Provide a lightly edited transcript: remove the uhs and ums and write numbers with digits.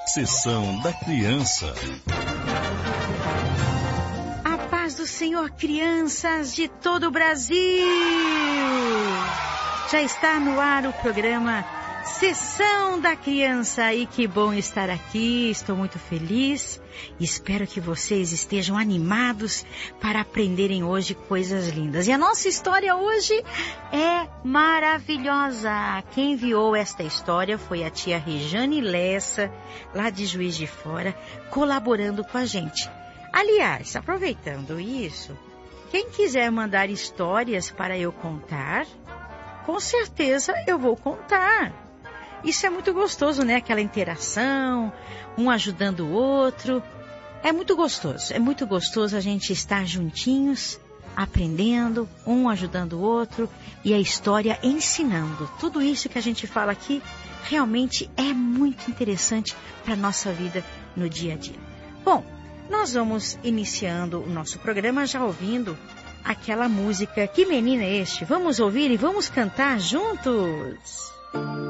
Sessão da Criança. A paz do Senhor, crianças de todo o Brasil! Já está no ar o programa Sessão da Criança, e que bom estar aqui, estou muito feliz. Espero que vocês estejam animados para aprenderem hoje coisas lindas. E a nossa história hoje é maravilhosa. Quem enviou esta história foi a tia Rejane Lessa, lá de Juiz de Fora, colaborando com a gente. Aliás, aproveitando isso, quem quiser mandar histórias para eu contar, com certeza eu vou contar. Isso é muito gostoso, né? Aquela interação, um ajudando o outro. É muito gostoso a gente estar juntinhos, aprendendo, um ajudando o outro e a história ensinando. Tudo isso que a gente fala aqui realmente é muito interessante para a nossa vida no dia a dia. Bom, nós vamos iniciando o nosso programa já ouvindo aquela música Que Menino é Este? Vamos ouvir e vamos cantar juntos!